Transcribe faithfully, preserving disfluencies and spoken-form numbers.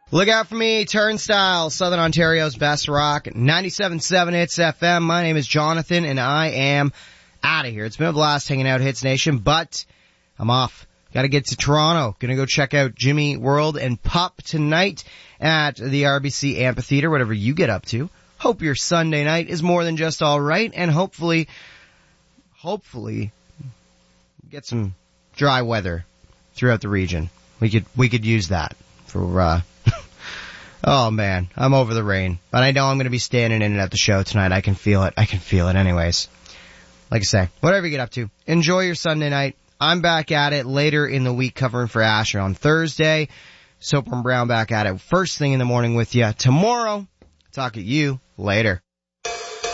Look out for me, Turnstile, Southern Ontario's best rock, ninety-seven point seven Hits F M. My name is Jonathan, and I am out of here. It's been a blast hanging out Hits Nation, but I'm off. Got to get to Toronto. Gonna go check out Jimmy World and Pup tonight at the R B C Amphitheater, whatever you get up to. Hope your Sunday night is more than just all right, and hopefully, hopefully, get some dry weather throughout the region. We could, we could use that for, uh, oh man, I'm over the rain. But I know I'm gonna be standing in it at the show tonight. I can feel it. I can feel it anyways. Like I say, whatever you get up to, enjoy your Sunday night. I'm back at it later in the week covering for Asher on Thursday. Soper and Brown back at it first thing in the morning with you tomorrow. Talk at you later.